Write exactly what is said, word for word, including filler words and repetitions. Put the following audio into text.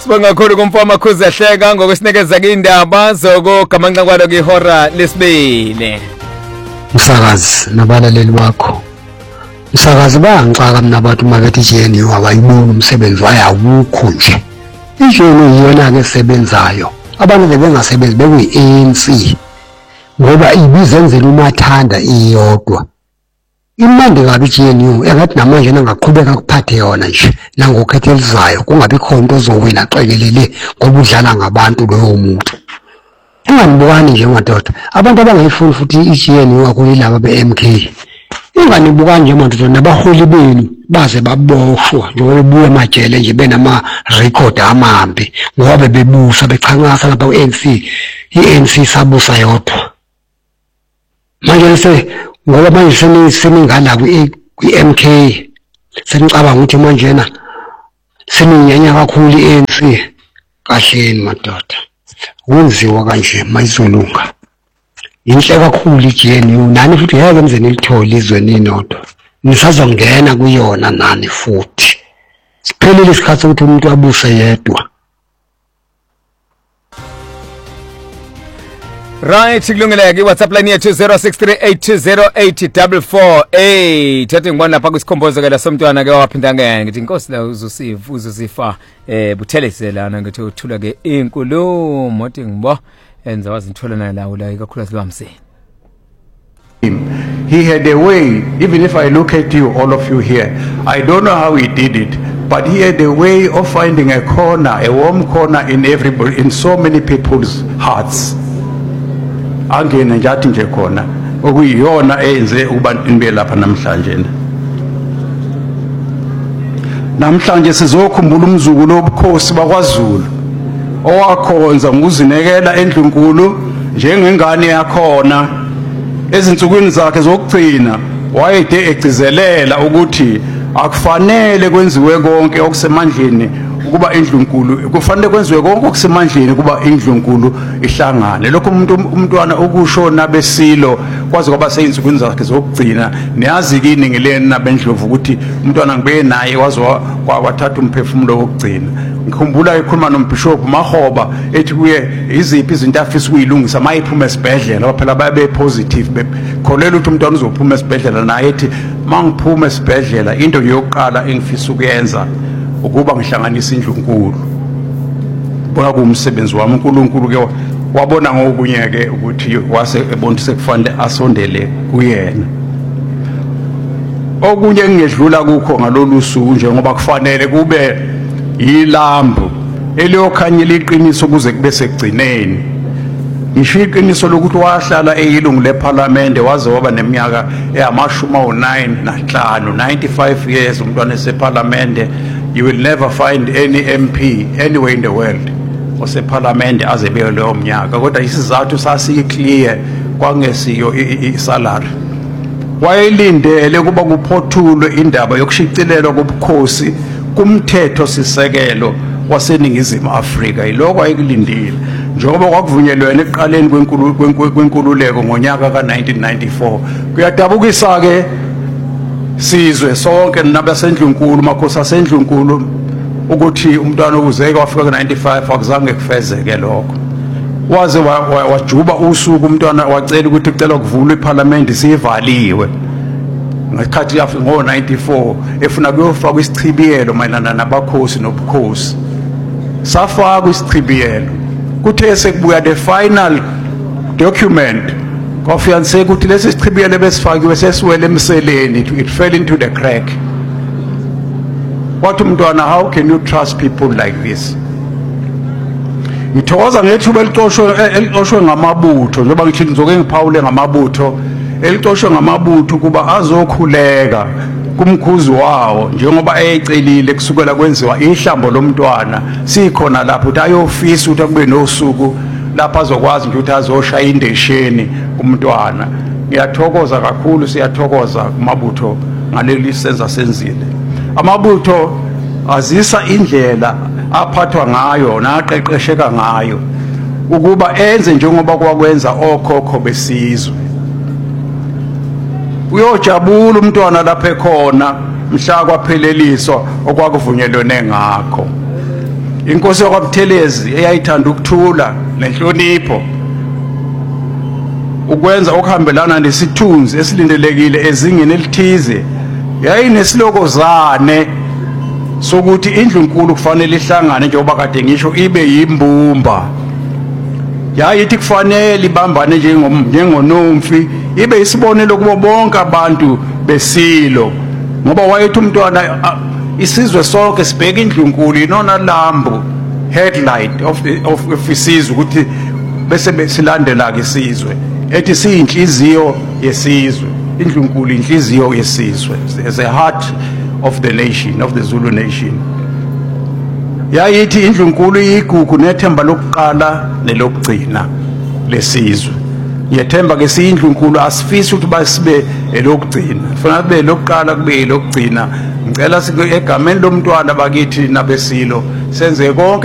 Sibonga kakhulu kumfama Khuzehleka ngokwesinekeza indaba zokugamanxa kwalo kwihora lesibili. Msakazi nabalaleli bakho. Msakazi bayangixaka mina abantu makethi J N U abayibona umsebenzi wayawukho nje. I-J N U iyona ke esebenzayo. Abantu bebengasebenzi bekuyi-A N C ngoba ibizenzela umathanda iyodwa. Imandi kabi i-J N U engathi namanje nangaqhubeka kuphathe yona nje nangokhethelizayo kungabi khona into ozowina xekelele ngoba udlala ngabantu loyo muntu. Unganibukani nje madoda abantu abangayifuni futhi i-J N U akuyilaba be-M K. Unganibukani nje madoda nabaholi benu baze baboshwa njengoba bebuya emajele nje benama record amambi ngoba bebebusa bechanqasa lapha ku-A N C i-A N C sabusa yodwa. Manje se ngoba manje seni seningala kwi-M K senicabanga ukuthi manje na seninyanya kakhulu i-A N C kahleni madoda kunziwa kanje mayizolunga inhle kakhulu i-J N U nani futhi yake emze nilithole izweni inodwa nisazongena kuyona nani futhi siphelile isikhathi sokuthi umuntu abuse yedwa. Right, kulungile WhatsApp line yethu zero six three eight two zero eight four four eight. Thathe ngibona lapha kwisikhombozo ke la somntwana ke waphinda ngene ngithi inkosi la uzusifa uzusifa eh buthelezelana ngithi uthula ke inkulumo othi ngibo enza wazinthola lawo la ikakhulu silwamseni. He had a way, even if I look at you, all of you here, I don't know how he did it, but he had a way of finding a corner, a warm corner in everybody, in so many people's hearts. Angena njathi nje khona okuyiyona eyenze ubantu nibe lapha namhlanje. Namhlanje sizokhumbula umzukulu obukhosi bakwaZulu owakhonza ngokuzinekela endlunkulu njengengane yakhona. Ezinsukwini zakhe zokugcina wayede egcizelela ukuthi akufanele kwenziwe konke okusemandleni ukuba indlunkulu kufanele kwenziwe konke okusemandleni kuba indlunkulu ihlangane. Lokho umuntu umntwana okusho nabesilo kwazi ngoba seyinsukwini zakhe zokugcina niyazi kini ngileni nabendlovu ukuthi umntwana ngibe naye wazi wathatha umphefumulo wokugcina. Ngikhumbula ekhuluma nombishop Mahoba ethi kuye iziphi izinto afisa ukuyilungisa mayiphuma esibhedlela phela babe positive bekholela ukuthi umntwana uzophuma esibhedlela naye ethi mangiphuma esibhedlela into yokuqala engifisa ukuyenza ukuba ngihlanganisa indlunkulu. Bona kumsebenzi wami uNkulunkulu ke wabona ngokunye ke ukuthi wase ebonise kufanele asondele kuyena. Okunye engedlula kukho ngalolu suku njengoba kufanele kube ilambu eliyokhanyela iqiniso kuze kube sekugcineni. Ngisho iqiniso lokuthi wahlala eyilungu leParliament waze waba neminyaka eyamashumi awu-nine nanhlanu ninety-five years umntwana eseParliament. You will never find any M P anywhere in the world oseParliament aze beye leyo mnyaka kodwa isizathu sasi clear kwangesiyo isalary. Wayelindele kuba kuphothulwe indaba yokushicilelwa kobukhosi kumthetho sisekelo waseningizimu Afrika. Yiloko ayikulindile njengoba kwakuvunyelwana ekuqaleni kwenkululeko ngonyaka ka nineteen ninety-four. Kuyadabukisa ke sizwe sonke nabasendlunkulu makhosi asendlunkulu ukuthi umntwana okuzeke wafika ku ninety-five akuzange kufezeke lokho. Waze wajuba usuku umntwana wacela ukuthi kucela kuvulwe iParliament sivaliwe ngekhathi yafi ngo ninety-four efuna kuyofaka isichibiyelo mayelana nabakhosi nobukhosi. Safaka isichibiyelo kuthe sekubuya the final document kwafiyanise ukuthi lesi sichibiyelo besifakiwe sesiwele emseleni, it fell into the crack. Wathi umntwana, how can you trust people like this? Ngithokoza ngethuba elicoshwe elicoshwe ngamabutho njengoba ngithi ngizoke ngiphawule ngamabutho elicoshwe ngamabutho kuba azokhuleka kumkhuzi wawo njengoba eyecelile kusukela kwenziwa ihlambo lomntwana sikhona lapho ukuthi ayofisa ukuthi kube nosuku lapha azokwazi nje ukuthi azoshaya indesheni kumntwana. Ngiyathokoza kakhulu, siyathokoza kumabutho ngaleli senza senzile. Amabutho azisa indlela aphathwa ngayo naqeqesheka ngayo ukuba enze njengoba kwakwenza okhokho besizwe. Uyojabula umntwana lapha ekhona mhla kwapheleliswa okwakuvunyelwene ngakho. inkosi yakwaButhelezi eyayithanda ukuthula nenhlonipho ukwenza okuhambelana nesithunzi esilindelekile ezingeni elithize yayinesilogozane sokuthi indlu enkulu kufanele ihlangane njengoba kade ngisho ibe yimbumba yayithi kufanele ibambane njengonomfi ibe isibonelo kubo bonke abantu besilo ngoba wayethi umntwana isizwe sonke sibheka indlu enkulu inona lambu headlight of of, of isizwe ukuthi bese silandela ke isizwe ethi siyinhliziyo yesizwe indlu enkulu inhliziyo yesizwe as a heart of the nation of the Zulu nation yayithi indlu enkulu iyigugu nethemba lokuqala nelokugcina lesizwe ngiyethemba ke siyindlu enkulu asifisi ukuthi basibe elokugcina kufanele kube lokuqala kube elokugcina ngicela egameni lomntwana bakithi nabesilo senze konke